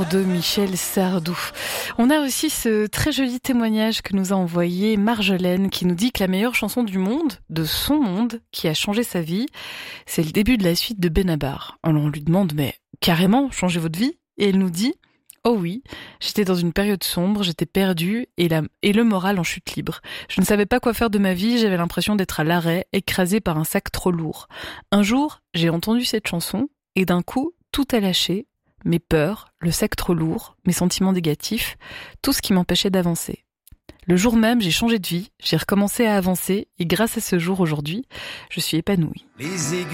L'amour de Michel Sardou. On a aussi ce très joli témoignage que nous a envoyé Marjolaine qui nous dit que la meilleure chanson du monde, de son monde, qui a changé sa vie, c'est le début de la suite de Benabar. Alors on lui demande, mais carrément, changez votre vie? Et elle nous dit, oh oui, j'étais dans une période sombre, j'étais perdue et le moral en chute libre. Je ne savais pas quoi faire de ma vie, j'avais l'impression d'être à l'arrêt, écrasée par un sac trop lourd. Un jour, j'ai entendu cette chanson et d'un coup, tout a lâché. Mes peurs, le sac trop lourd, mes sentiments négatifs, tout ce qui m'empêchait d'avancer. Le jour même, j'ai changé de vie, j'ai recommencé à avancer et grâce à ce jour aujourd'hui, je suis épanouie.